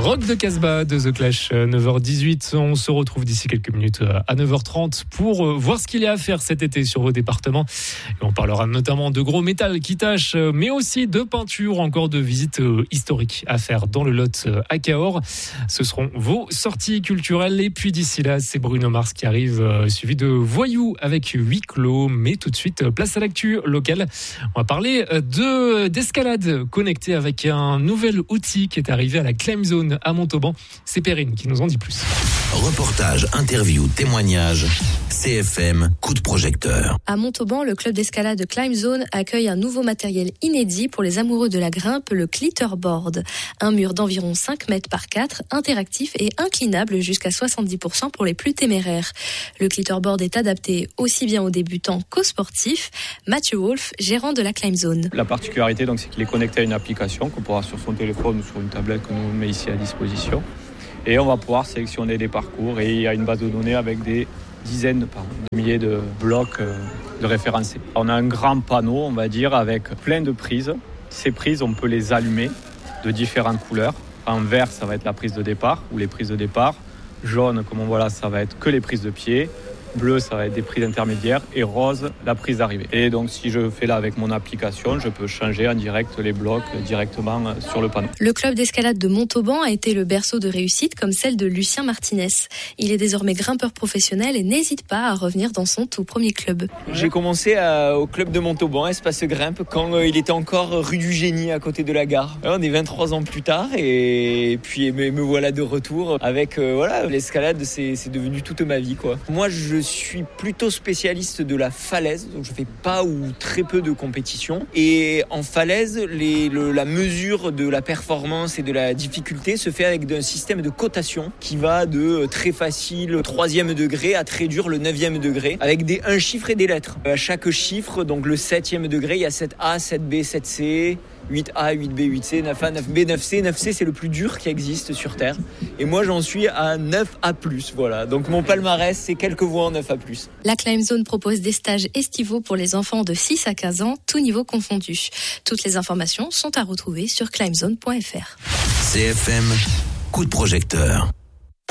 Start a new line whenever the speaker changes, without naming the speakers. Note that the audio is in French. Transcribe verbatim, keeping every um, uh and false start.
Rock de Casbah de The Clash, neuf heures dix-huit. On se retrouve d'ici quelques minutes à neuf heures trente pour voir ce qu'il y a à faire cet été sur vos départements. Et on parlera notamment de gros métal qui tâche, mais aussi de peinture, encore de visites historiques à faire dans le Lot à Cahors. Ce seront vos sorties culturelles. Et puis d'ici là, c'est Bruno Mars qui arrive, suivi de Voyou avec huis clos. Mais tout de suite, place à l'actu locale. On va parler de, d'escalade connectée avec un nouvel outil qui est arrivé à la Climb Zone à Montauban. C'est Perrine qui nous en dit plus.
Reportage, interview, témoignage. C F M, coup de projecteur.
À Montauban, le club d'escalade Climb Zone accueille un nouveau matériel inédit pour les amoureux de la grimpe, le Clitterboard. Un mur d'environ cinq mètres par quatre, interactif et inclinable jusqu'à soixante-dix pour cent pour les plus téméraires. Le Clitterboard est adapté aussi bien aux débutants qu'aux sportifs. Mathieu Wolf, gérant de la Climb Zone.
La particularité, donc, c'est qu'il est connecté à une application qu'on pourra sur son téléphone ou sur une tablette que nous met ici à disposition. Et on va pouvoir sélectionner des parcours et il y a une base de données avec des dizaines, pardon, de milliers de blocs de référencés. On a un grand panneau, on va dire, avec plein de prises. Ces prises, on peut les allumer de différentes couleurs. En vert, ça va être la prise de départ ou les prises de départ. Jaune, comme on voit là, ça va être que les prises de pied. Bleu, ça va être des prises intermédiaires. Et rose, la prise d'arrivée. Et donc, si je fais là avec mon application, je peux changer en direct les blocs directement sur le panneau.
Le club d'escalade de Montauban a été le berceau de réussite comme celle de Lucien Martinez. Il est désormais grimpeur professionnel et n'hésite pas à revenir dans son tout premier club.
J'ai commencé à, au club de Montauban, Espace Grimpe, quand euh, il était encore rue du Génie à côté de la gare. Alors, on est vingt-trois ans plus tard et, et puis me, me voilà de retour avec euh, voilà, l'escalade, c'est, c'est devenu toute ma vie, quoi. Moi, je Je suis plutôt spécialiste de la falaise, donc je fais pas ou très peu de compétition. Et en falaise, les, le, la mesure de la performance et de la difficulté se fait avec un système de cotation qui va de très facile, troisième degré, à très dur, le neuvième degré, avec des un chiffre et des lettres. À chaque chiffre, donc le septième degré, il y a sept A, sept B, sept C, huit A, huit B, huit C, neuf A, neuf B, neuf C. neuf C, c'est le plus dur qui existe sur Terre. Et moi, j'en suis à neuf A plus, voilà. Donc mon palmarès, c'est quelques voix en neuf A plus.
La Climb Zone propose des stages estivaux pour les enfants de six à quinze ans, tous niveaux confondus. Toutes les informations sont à retrouver sur climbzone point f r.
C F M, coup de projecteur.